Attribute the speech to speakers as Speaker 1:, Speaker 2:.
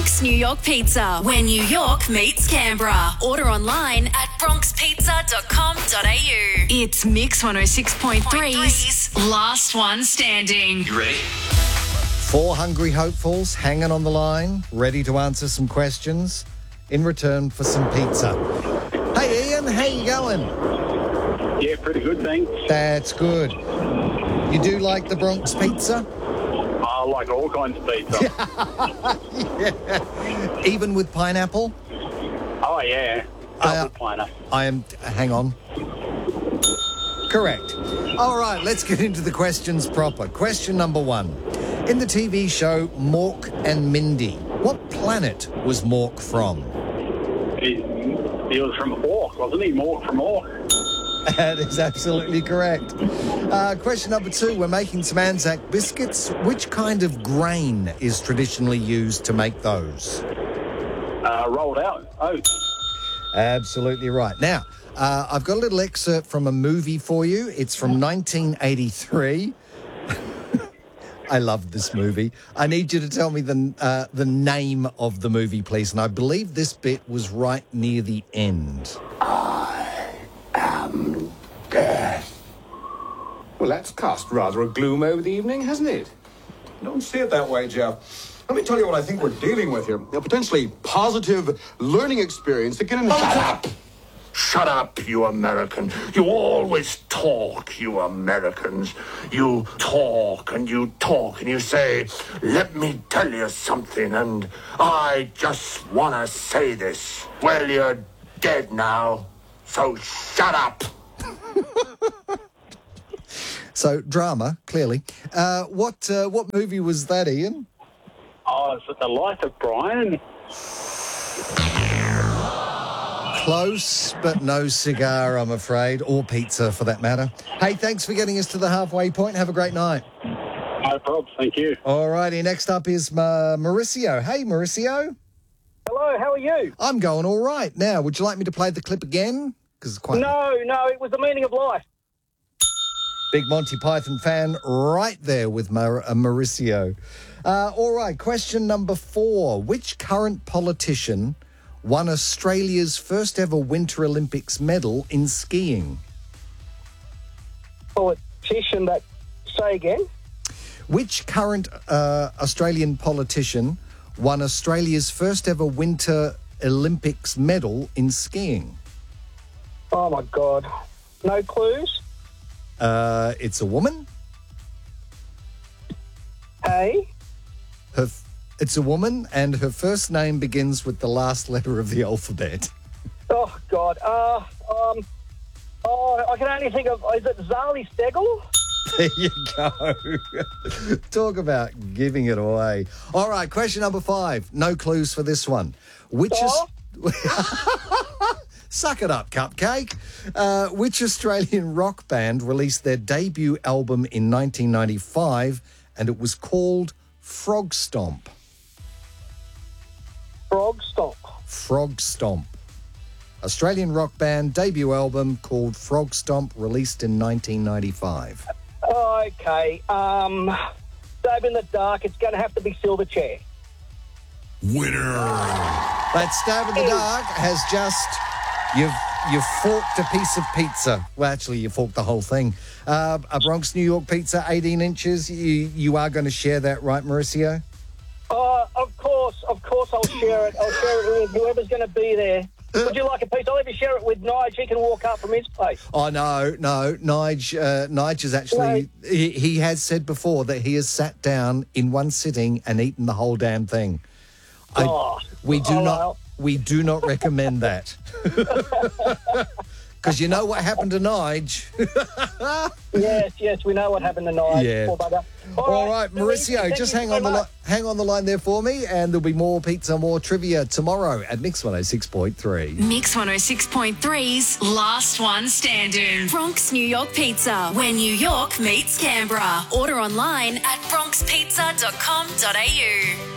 Speaker 1: Bronx, New York Pizza, where New York meets Canberra. Order online at bronxpizza.com.au. It's Mix 106.3's Last One Standing.
Speaker 2: You ready?
Speaker 3: 4 hungry hopefuls hanging on the line, ready to answer some questions in return for some pizza. Hey Ian, how you going?
Speaker 4: Yeah, pretty good, thanks.
Speaker 3: That's good. You do like the Bronx pizza?
Speaker 4: I like all kinds of pizza.
Speaker 3: Yeah. Even with pineapple?
Speaker 4: Oh, yeah. Double pineapple.
Speaker 3: Hang on. Correct. All right, let's get into the questions proper. Question number 1. In the TV show Mork and Mindy, what planet was Mork from?
Speaker 4: He was from Ork, wasn't he? Mork from Ork.
Speaker 3: That is absolutely correct. Question number 2. We're making some Anzac biscuits. Which kind of grain is traditionally used to make those?
Speaker 4: Rolled out. Oh.
Speaker 3: Absolutely right. Now, I've got a little excerpt from a movie for you. It's from 1983. I love this movie. I need you to tell me the name of the movie, please. And I believe this bit was right near the end.
Speaker 5: Death. Well, that's cast rather a gloom over the evening, hasn't it?
Speaker 6: Don't see it that way, Jeff. Let me tell you what I think we're dealing with here. A potentially positive learning experience that can...
Speaker 5: Shut up! Shut up, you American. You always talk, you Americans. You talk and you say, let me tell you something, and I just want to say this. Well, you're dead now, so shut up.
Speaker 3: So, drama, clearly. What movie was that, Ian?
Speaker 4: Oh, it's The Life of Brian.
Speaker 3: Close, but no cigar, I'm afraid, or pizza for that matter. Hey, thanks for getting us to the halfway point. Have a great night.
Speaker 4: No problem, thank you.
Speaker 3: All righty, next up is Mauricio. Hey, Mauricio.
Speaker 7: Hello, how are you?
Speaker 3: I'm going all right. Now, would you like me to play the clip again? It's quite...
Speaker 7: No, it was the meaning of life.
Speaker 3: Big Monty Python fan right there with Mauricio. All right, question number 4. Which current politician won Australia's first ever Winter Olympics medal in skiing?
Speaker 7: Politician that... Say again?
Speaker 3: Which current Australian politician won Australia's first ever Winter Olympics medal in skiing?
Speaker 7: Oh, my God. No clues?
Speaker 3: It's a woman.
Speaker 7: Hey?
Speaker 3: It's a woman, and her first name begins with the last letter of the alphabet.
Speaker 7: Oh, God. I can only think of... Is it Zali Steggall?
Speaker 3: There you go. Talk about giving it away. All right, question number 5. No clues for this one. Suck it up, Cupcake. Which Australian rock band released their debut album in 1995, and it was called Frog Stomp?
Speaker 7: Frog Stomp.
Speaker 3: Frog Stomp. Australian rock band debut album called Frog Stomp, released in 1995.
Speaker 7: Okay. Stab in the dark. It's going to have to be Silverchair.
Speaker 5: Winner.
Speaker 3: That stab in the dark has just... You've forked a piece of pizza. Well, actually, you forked the whole thing. A Bronx, New York pizza, 18 inches. You are going to share that, right, Mauricio?
Speaker 7: Of course I'll share it. I'll share it with whoever's going to be there. Would you like a piece? I'll even share it with Nige. He can walk up from his place.
Speaker 3: Oh, no. Nige is actually...
Speaker 7: No.
Speaker 3: He has said before that he has sat down in one sitting and eaten the whole damn thing. We do not recommend that. Because you know what happened to Nige.
Speaker 7: Yes, we know what happened to Nige.
Speaker 3: Yeah.
Speaker 7: Poor bugger.
Speaker 3: All right, Mauricio, just hang on the line there for me, and there'll be more pizza, more trivia tomorrow at Mix 106.3.
Speaker 1: Mix 106.3's Last One Standing. Bronx, New York Pizza, where New York meets Canberra. Order online at bronxpizza.com.au.